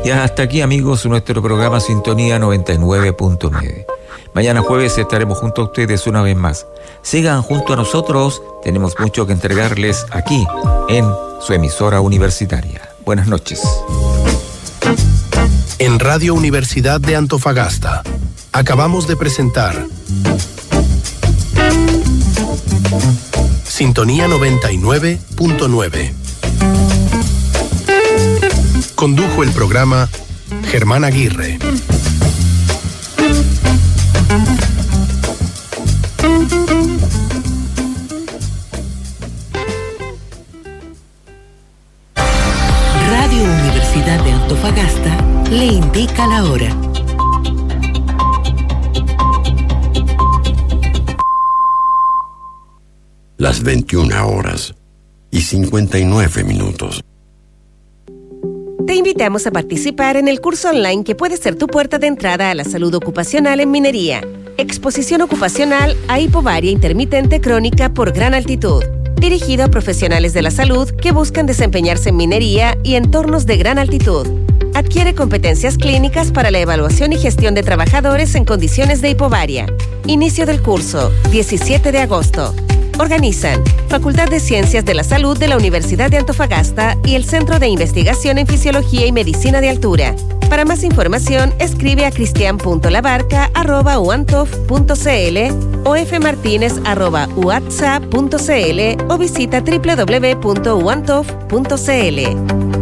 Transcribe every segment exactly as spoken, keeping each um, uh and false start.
Y hasta aquí, amigos, nuestro programa Sintonía noventa y nueve punto nueve. Mañana jueves estaremos junto a ustedes una vez más. Sigan junto a nosotros, tenemos mucho que entregarles aquí en su emisora universitaria. Buenas noches. En Radio Universidad de Antofagasta acabamos de presentar Sintonía noventa y nueve punto nueve. Condujo el programa Germán Aguirre. Radio Universidad de Antofagasta le indica la hora. Las veintiuna horas y cincuenta y nueve minutos. Te invitamos a participar en el curso online que puede ser tu puerta de entrada a la salud ocupacional en minería. Exposición ocupacional a hipovaria intermitente crónica por gran altitud. Dirigido a profesionales de la salud que buscan desempeñarse en minería y entornos de gran altitud. Adquiere competencias clínicas para la evaluación y gestión de trabajadores en condiciones de hipovaria. Inicio del curso, diecisiete de agosto. Organizan Facultad de Ciencias de la Salud de la Universidad de Antofagasta y el Centro de Investigación en Fisiología y Medicina de Altura. Para más información, escribe a cristian punto labarca arroba uantof punto cl o fmartinez arroba uatsa punto cl o visita doble u doble u doble u punto uantof punto cl.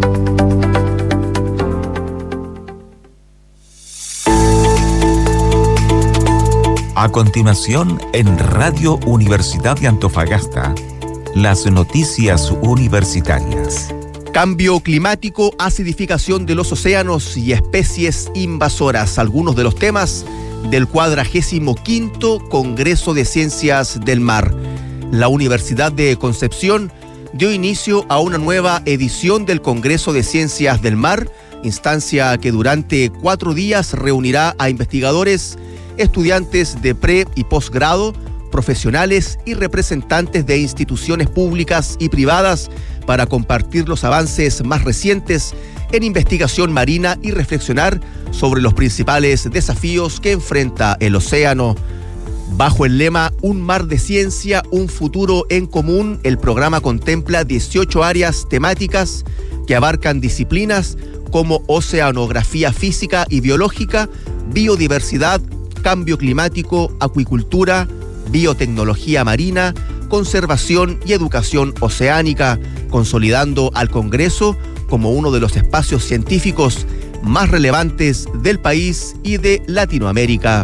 A continuación, en Radio Universidad de Antofagasta, las noticias universitarias. Cambio climático, acidificación de los océanos y especies invasoras. Algunos de los temas del cuadragésimo quinto Congreso de Ciencias del Mar. La Universidad de Concepción dio inicio a una nueva edición del Congreso de Ciencias del Mar, instancia que durante cuatro días reunirá a investigadores, estudiantes de pre- y posgrado, profesionales y representantes de instituciones públicas y privadas para compartir los avances más recientes en investigación marina y reflexionar sobre los principales desafíos que enfrenta el océano. Bajo el lema Un mar de ciencia, un futuro en común, el programa contempla dieciocho áreas temáticas que abarcan disciplinas como oceanografía física y biológica, biodiversidad, cambio climático, acuicultura, biotecnología marina, conservación y educación oceánica, consolidando al Congreso como uno de los espacios científicos más relevantes del país y de Latinoamérica.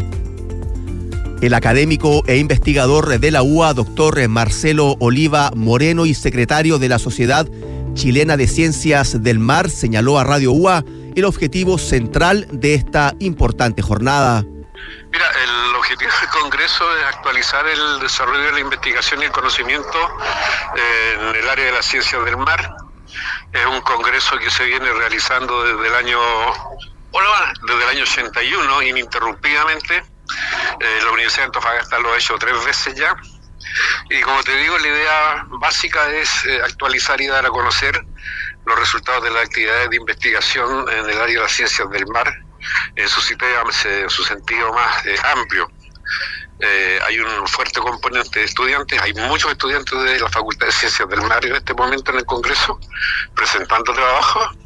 El académico e investigador de la U A, doctor Marcelo Oliva Moreno y secretario de la Sociedad Chilena de Ciencias del Mar, señaló a Radio U A el objetivo central de esta importante jornada. Mira, el objetivo del Congreso es actualizar el desarrollo de la investigación y el conocimiento en el área de las ciencias del mar. Es un congreso que se viene realizando desde el año, hola, desde el año ochenta y uno ininterrumpidamente. Eh, la Universidad de Antofagasta lo ha hecho tres veces ya. Y como te digo, la idea básica es eh, actualizar y dar a conocer los resultados de las actividades de investigación en el área de las ciencias del mar, en su, en su sentido más eh, amplio. Eh, hay un fuerte componente de estudiantes, hay muchos estudiantes de la Facultad de Ciencias del Mar en este momento en el Congreso, presentando trabajos.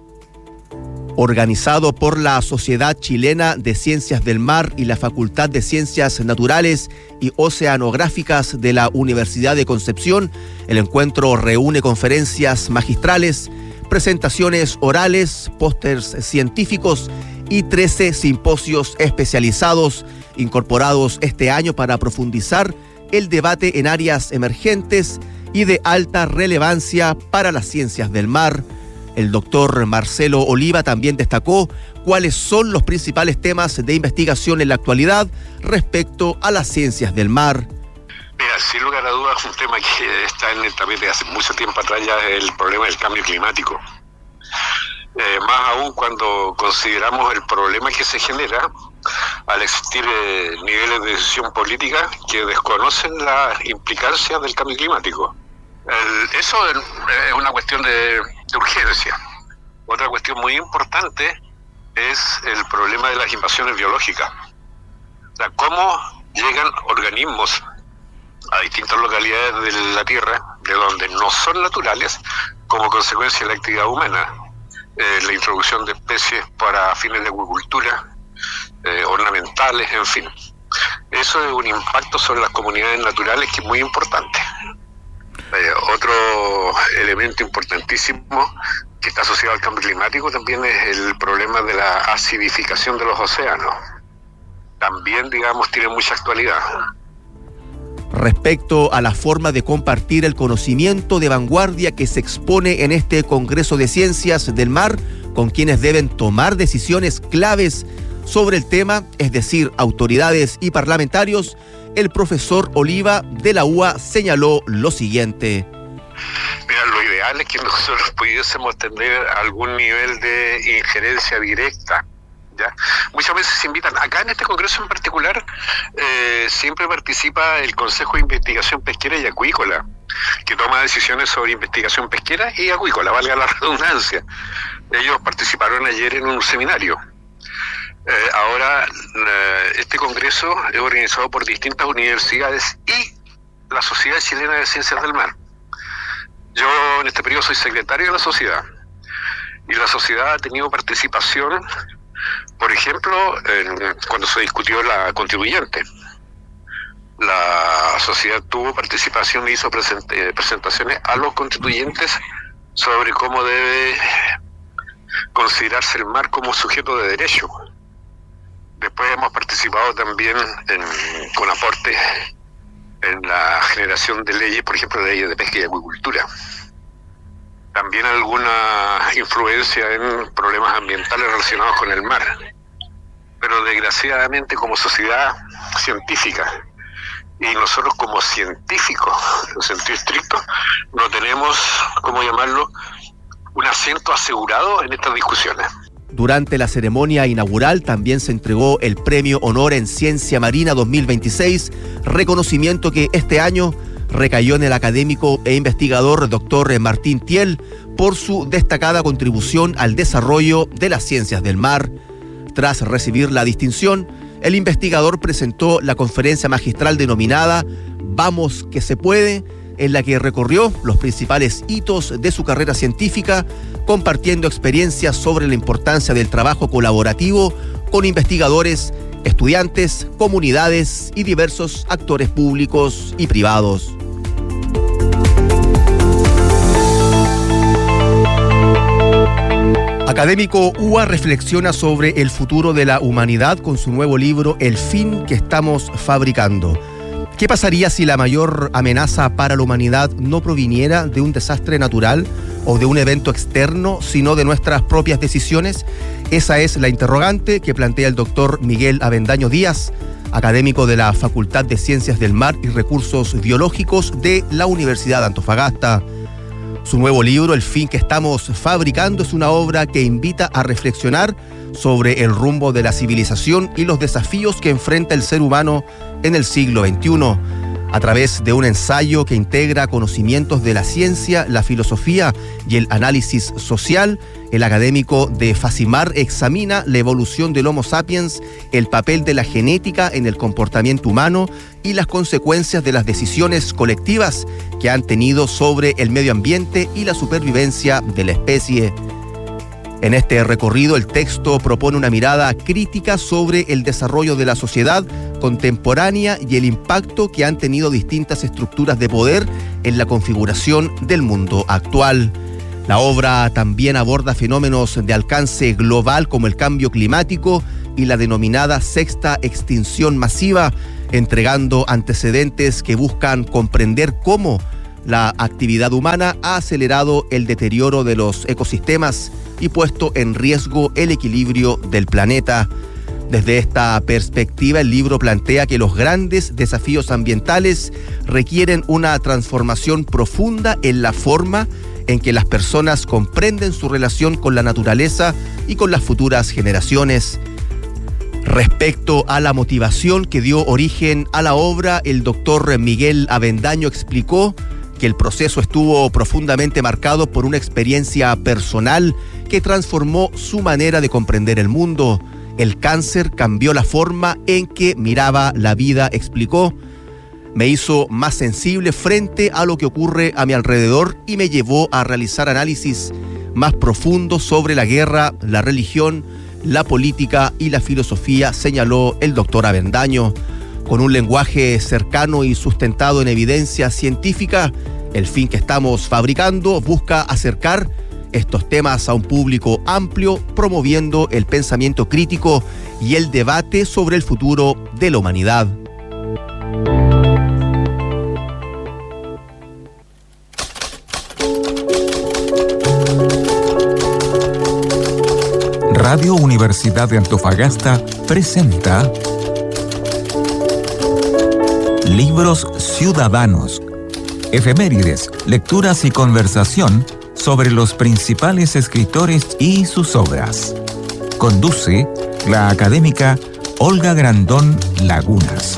Organizado por la Sociedad Chilena de Ciencias del Mar y la Facultad de Ciencias Naturales y Oceanográficas de la Universidad de Concepción, el encuentro reúne conferencias magistrales, presentaciones orales, pósters científicos y trece simposios especializados incorporados este año para profundizar el debate en áreas emergentes y de alta relevancia para las ciencias del mar. El doctor Marcelo Oliva también destacó cuáles son los principales temas de investigación en la actualidad respecto a las ciencias del mar. Mira, sin lugar a dudas, un tema que está en el tapete hace mucho tiempo atrás ya es el problema del cambio climático. Eh, más aún cuando consideramos el problema que se genera al existir eh, niveles de decisión política que desconocen las implicancias del cambio climático. El, eso es una cuestión de, de urgencia. Otra cuestión cuestión muy importante es el problema de las invasiones biológicas. O sea, cómo llegan organismos a distintas localidades de la Tierra, de donde no son naturales, como consecuencia de la actividad humana. Eh, la introducción de especies para fines de acuicultura, eh, ornamentales, en fin. Eso es un impacto sobre las comunidades naturales que es muy importante. Eh, otro elemento importantísimo que está asociado al cambio climático también es el problema de la acidificación de los océanos. También, digamos, tiene mucha actualidad. Respecto a la forma de compartir el conocimiento de vanguardia que se expone en este Congreso de Ciencias del Mar, con quienes deben tomar decisiones claves sobre el tema, es decir, autoridades y parlamentarios, el profesor Oliva de la U A señaló lo siguiente. Mira, lo ideal es que nosotros pudiésemos tener algún nivel de injerencia directa. ¿Ya? Muchas veces se invitan, acá en este congreso en particular, eh, siempre participa el Consejo de Investigación Pesquera y Acuícola, que toma decisiones sobre investigación pesquera y acuícola, valga la redundancia. Ellos participaron ayer en un seminario. Eh, ahora, eh, este congreso es organizado por distintas universidades y la Sociedad Chilena de Ciencias del Mar. Yo en este periodo soy secretario de la sociedad, y la sociedad ha tenido participación. Por ejemplo, en, cuando se discutió la constituyente, la sociedad tuvo participación e hizo present, eh, presentaciones a los constituyentes sobre cómo debe considerarse el mar como sujeto de derecho. Después hemos participado también en, con aportes en la generación de leyes, por ejemplo, de leyes de pesca y acuicultura. También alguna influencia en problemas ambientales relacionados con el mar. Pero desgraciadamente, como sociedad científica y nosotros como científicos, en sentido estricto, no tenemos, ¿cómo llamarlo?, un asiento asegurado en estas discusiones. Durante la ceremonia inaugural también se entregó el Premio Honor en Ciencia Marina dos mil veintiséis, reconocimiento que este año recayó en el académico e investigador doctor Martín Thiel por su destacada contribución al desarrollo de las ciencias del mar. Tras recibir la distinción, el investigador presentó la conferencia magistral denominada Vamos que se puede, en la que recorrió los principales hitos de su carrera científica, compartiendo experiencias sobre la importancia del trabajo colaborativo con investigadores, estudiantes, comunidades y diversos actores públicos y privados. Académico U A reflexiona sobre el futuro de la humanidad con su nuevo libro El fin que estamos fabricando. ¿Qué pasaría si la mayor amenaza para la humanidad no proviniera de un desastre natural o de un evento externo, sino de nuestras propias decisiones? Esa es la interrogante que plantea el doctor Miguel Avendaño Díaz, académico de la Facultad de Ciencias del Mar y Recursos Biológicos de la Universidad de Antofagasta. Su nuevo libro, El fin que estamos fabricando, es una obra que invita a reflexionar sobre el rumbo de la civilización y los desafíos que enfrenta el ser humano en el siglo veintiuno. A través de un ensayo que integra conocimientos de la ciencia, la filosofía y el análisis social, el académico de Facimar examina la evolución del Homo sapiens, el papel de la genética en el comportamiento humano y las consecuencias de las decisiones colectivas que han tenido sobre el medio ambiente y la supervivencia de la especie. En este recorrido, el texto propone una mirada crítica sobre el desarrollo de la sociedad contemporánea y el impacto que han tenido distintas estructuras de poder en la configuración del mundo actual. La obra también aborda fenómenos de alcance global como el cambio climático y la denominada sexta extinción masiva, entregando antecedentes que buscan comprender cómo la actividad humana ha acelerado el deterioro de los ecosistemas y puesto en riesgo el equilibrio del planeta. Desde esta perspectiva, el libro plantea que los grandes desafíos ambientales requieren una transformación profunda en la forma en que las personas comprenden su relación con la naturaleza y con las futuras generaciones. Respecto a la motivación que dio origen a la obra, el doctor Miguel Avendaño explicó que el proceso estuvo profundamente marcado por una experiencia personal que transformó su manera de comprender el mundo. El cáncer cambió la forma en que miraba la vida, explicó. Me hizo más sensible frente a lo que ocurre a mi alrededor y me llevó a realizar análisis más profundos sobre la guerra, la religión, la política y la filosofía, señaló el doctor Avendaño. Con un lenguaje cercano y sustentado en evidencia científica, el fin que estamos fabricando busca acercar estos temas a un público amplio, promoviendo el pensamiento crítico y el debate sobre el futuro de la humanidad. Radio Universidad de Antofagasta presenta Libros Ciudadanos, efemérides, lecturas y conversación sobre los principales escritores y sus obras. Conduce la académica Olga Grandón Lagunas.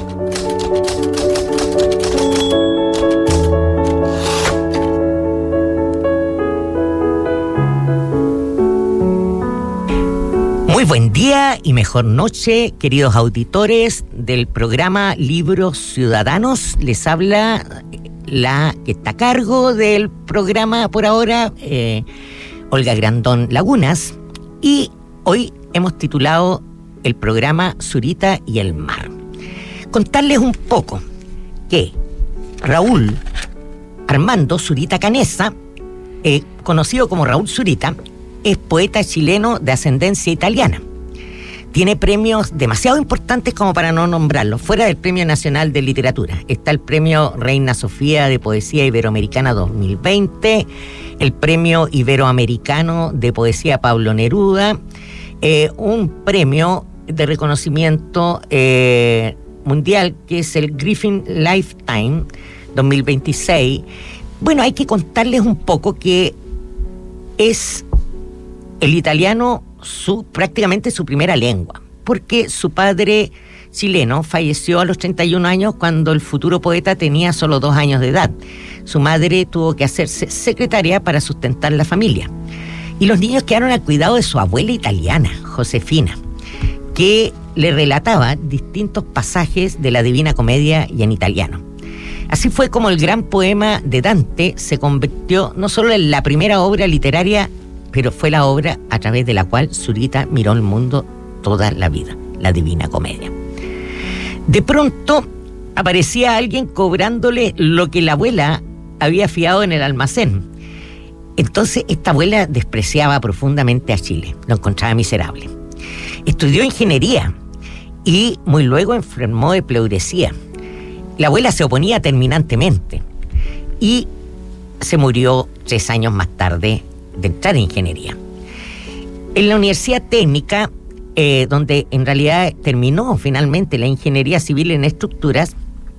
Muy buen día y mejor noche, queridos auditores del programa Libros Ciudadanos. Les habla la que está a cargo del programa por ahora, eh, Olga Grandón Lagunas, y hoy hemos titulado el programa Zurita y el mar. Contarles un poco que Raúl Armando Zurita Canessa, eh, conocido como Raúl Zurita, es poeta chileno de ascendencia italiana. Tiene premios demasiado importantes como para no nombrarlos. Fuera del Premio Nacional de Literatura está el Premio Reina Sofía de Poesía Iberoamericana dos mil veinte, el Premio Iberoamericano de Poesía Pablo Neruda, eh, un premio de reconocimiento eh, mundial que es el Griffin Lifetime dos mil veintiséis. Bueno, hay que contarles un poco que es el italiano su, prácticamente su primera lengua, porque su padre chileno falleció a los treinta y un años cuando el futuro poeta tenía solo dos años de edad. Su madre tuvo que hacerse secretaria para sustentar la familia. Y los niños quedaron al cuidado de su abuela italiana, Josefina, que le relataba distintos pasajes de la Divina Comedia y en italiano. Así fue como el gran poema de Dante se convirtió no solo en la primera obra literaria, pero fue la obra a través de la cual Zurita miró el mundo toda la vida, la Divina Comedia. De pronto aparecía alguien cobrándole lo que la abuela había fiado en el almacén. Entonces esta abuela despreciaba profundamente a Chile, lo encontraba miserable. Estudió ingeniería y muy luego enfermó de pleuresía. La abuela se oponía terminantemente y se murió tres años más tarde de entrar en ingeniería. En la Universidad Técnica, eh, donde en realidad terminó finalmente la ingeniería civil en estructuras,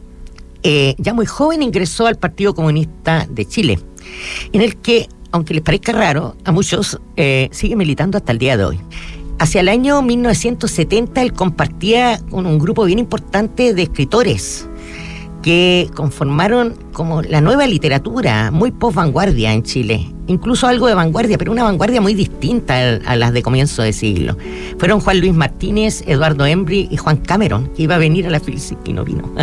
eh, ya muy joven ingresó al Partido Comunista de Chile, en el que, aunque les parezca raro, a muchos eh, sigue militando hasta el día de hoy. Hacia el año mil novecientos setenta él compartía con un grupo bien importante de escritores que conformaron como la nueva literatura, muy post-vanguardia en Chile. Incluso algo de vanguardia, pero una vanguardia muy distinta a, a las de comienzo de siglo. Fueron Juan Luis Martínez, Eduardo Embry y Juan Cameron, que iba a venir a la Philipsburg y no vino.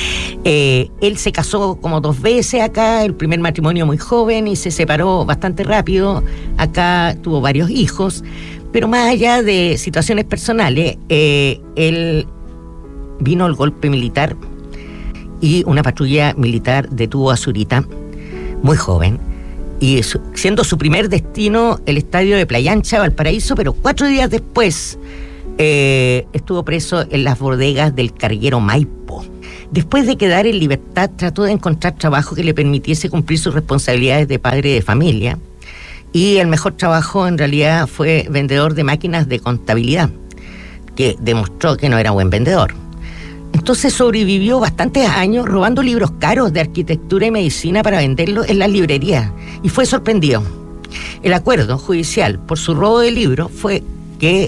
eh, él se casó como dos veces acá, el primer matrimonio muy joven, y se separó bastante rápido. Acá tuvo varios hijos, pero más allá de situaciones personales, eh, él vino el golpe militar y una patrulla militar detuvo a Zurita, muy joven, y su, siendo su primer destino el estadio de Playa Ancha, Valparaíso, pero cuatro días después eh, estuvo preso en las bodegas del carguero Maipo. Después de quedar en libertad, trató de encontrar trabajo que le permitiese cumplir sus responsabilidades de padre de familia, y el mejor trabajo en realidad fue vendedor de máquinas de contabilidad, que demostró que no era buen vendedor. Entonces sobrevivió bastantes años robando libros caros de arquitectura y medicina para venderlos en las librerías, y fue sorprendido. El acuerdo judicial por su robo de libros fue que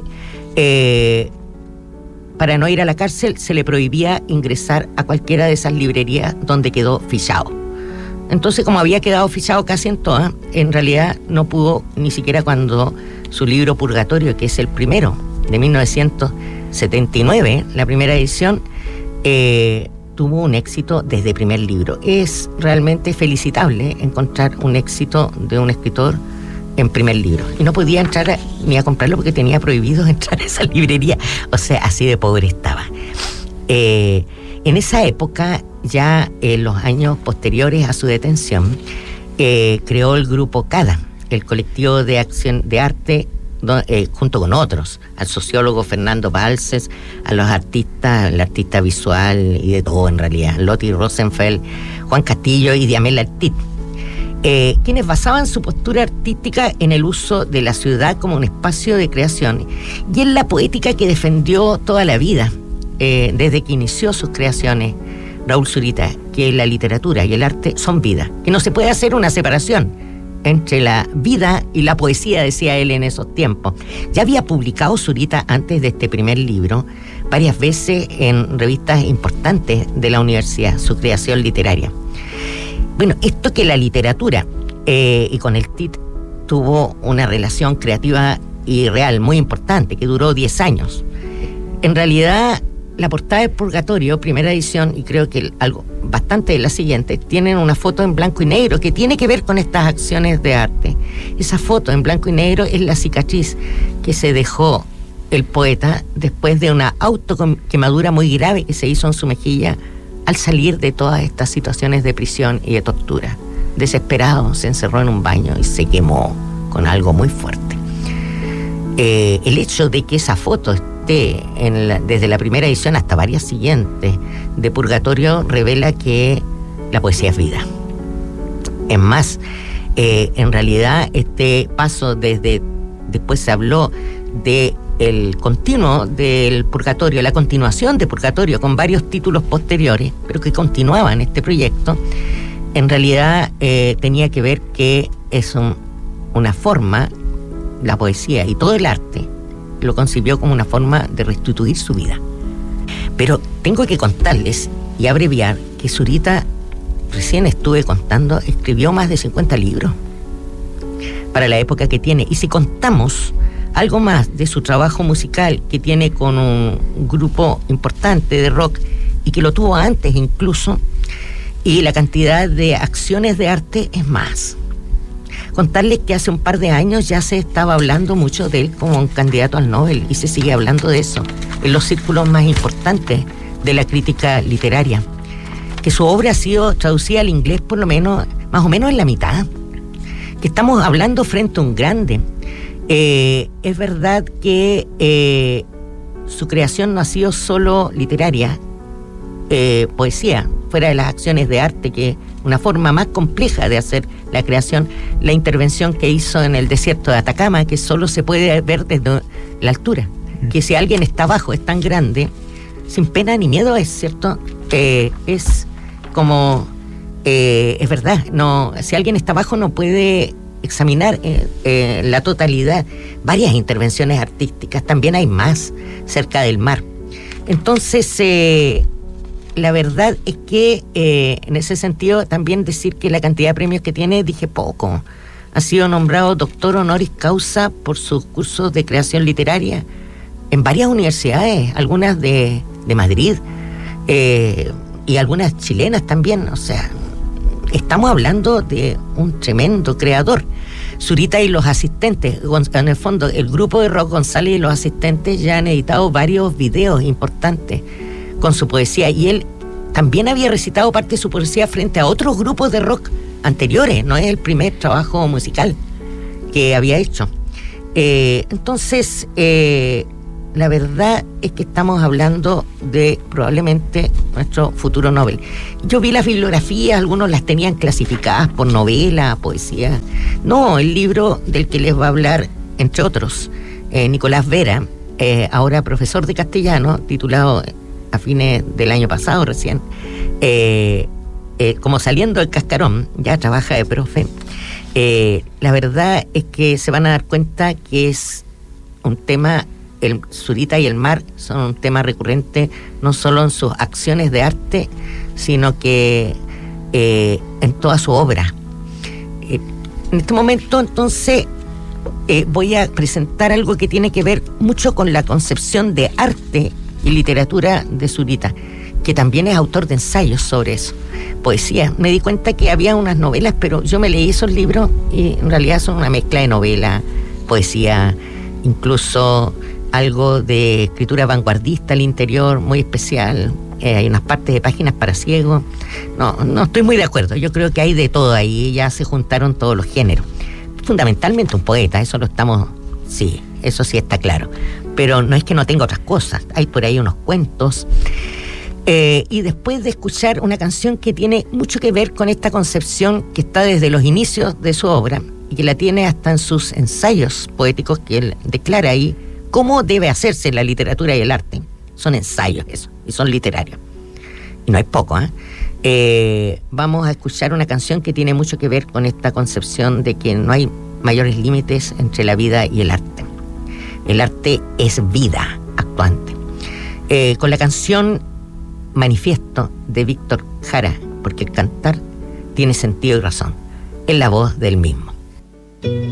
eh, para no ir a la cárcel se le prohibía ingresar a cualquiera de esas librerías donde quedó fichado. Entonces, como había quedado fichado casi en todas, en realidad no pudo, ni siquiera cuando su libro Purgatorio, que es el primero, de mil novecientos setenta y nueve, la primera edición, eh, tuvo un éxito desde primer libro. Es realmente felicitable encontrar un éxito de un escritor en primer libro. Y no podía entrar a, ni a comprarlo porque tenía prohibido entrar a esa librería. O sea, así de pobre estaba. Eh, en esa época, ya en los años posteriores a su detención, eh, creó el grupo CADA, el colectivo de acción de arte, Eh, junto con otros, al sociólogo Fernando Balces, a los artistas, el artista visual y de todo en realidad, Lotti Rosenfeld, Juan Castillo y Diamel Artit, eh, quienes basaban su postura artística en el uso de la ciudad como un espacio de creación y en la poética que defendió toda la vida, eh, desde que inició sus creaciones Raúl Zurita, que la literatura y el arte son vida, que no se puede hacer una separación entre la vida y la poesía, decía él en esos tiempos. Ya había publicado Zurita antes de este primer libro varias veces en revistas importantes de la universidad, su creación literaria. Bueno, esto que la literatura eh, y con el T I T tuvo una relación creativa y real muy importante, que duró diez años. En realidad, la portada de Purgatorio, primera edición, y creo que algo bastante de la siguiente, tienen una foto en blanco y negro que tiene que ver con estas acciones de arte. Esa foto en blanco y negro es la cicatriz que se dejó el poeta después de una autoquemadura muy grave que se hizo en su mejilla al salir de todas estas situaciones de prisión y de tortura. Desesperado, se encerró en un baño y se quemó con algo muy fuerte. Eh, el hecho de que esa foto En la, desde la primera edición hasta varias siguientes de Purgatorio revela que la poesía es vida. Es más, eh, en realidad este paso desde, después se habló de el continuo del Purgatorio, la continuación de Purgatorio con varios títulos posteriores, pero que continuaban este proyecto, en realidad eh, tenía que ver que es un, una forma, la poesía y todo el arte lo concibió como una forma de restituir su vida. Pero tengo que contarles y abreviar que Zurita, recién estuve contando, escribió más de cincuenta libros para la época que tiene. Y si contamos algo más de su trabajo musical que tiene con un grupo importante de rock y que lo tuvo antes incluso, y la cantidad de acciones de arte es más. Contarles que hace un par de años ya se estaba hablando mucho de él como un candidato al Nobel y se sigue hablando de eso en los círculos más importantes de la crítica literaria. Que su obra ha sido traducida al inglés por lo menos, más o menos en la mitad. Que estamos hablando frente a un grande. Eh, es verdad que eh, su creación no ha sido solo literaria, eh, poesía, fuera de las acciones de arte, que una forma más compleja de hacer la creación, la intervención que hizo en el desierto de Atacama, que solo se puede ver desde la altura, que si alguien está abajo es tan grande, sin pena ni miedo, es cierto, eh, es como, eh, es verdad, no, si alguien está abajo no puede examinar eh, eh, la totalidad, varias intervenciones artísticas, también hay más cerca del mar. Entonces, eh, la verdad es que eh, en ese sentido también decir que la cantidad de premios que tiene, dije poco. Ha sido nombrado doctor honoris causa por sus cursos de creación literaria en varias universidades, algunas de, de Madrid eh, y algunas chilenas también. O sea, estamos hablando de un tremendo creador. Zurita y los asistentes, en el fondo el grupo de rock González y los asistentes ya han editado varios videos importantes con su poesía, y él también había recitado parte de su poesía frente a otros grupos de rock anteriores, no es el primer trabajo musical que había hecho. Eh, entonces, eh, la verdad es que estamos hablando de probablemente nuestro futuro Nobel. Yo vi las bibliografías, algunos las tenían clasificadas por novela, poesía. No, el libro del que les va a hablar, entre otros, eh, Nicolás Vera, eh, ahora profesor de castellano, titulado a fines del año pasado recién, eh, eh, como saliendo del cascarón, ya trabaja de profe. Eh, la verdad es que se van a dar cuenta que es un tema, el Zurita y el mar son un tema recurrente no solo en sus acciones de arte, sino que eh, en toda su obra. Eh, en este momento, entonces, eh, voy a presentar algo que tiene que ver mucho con la concepción de arte y literatura de Zurita, que también es autor de ensayos sobre eso, poesía. Me di cuenta que había unas novelas, pero yo me leí esos libros y en realidad son una mezcla de novela, poesía, incluso algo de escritura vanguardista al interior, muy especial. Eh, hay unas partes de páginas para ciegos. No, no estoy muy de acuerdo. Yo creo que hay de todo ahí, ya se juntaron todos los géneros. Fundamentalmente un poeta, eso lo estamos, sí, eso sí está claro. Pero no es que no tenga otras cosas, hay por ahí unos cuentos. Eh, y después de escuchar una canción que tiene mucho que ver con esta concepción que está desde los inicios de su obra y que la tiene hasta en sus ensayos poéticos, que él declara ahí cómo debe hacerse la literatura y el arte. Son ensayos eso, y son literarios. Y no hay poco, ¿eh? Eh, vamos a escuchar una canción que tiene mucho que ver con esta concepción de que no hay mayores límites entre la vida y el arte. El arte es vida actuante. Eh, con la canción Manifiesto de Víctor Jara, porque el cantar tiene sentido y razón, en la voz del mismo.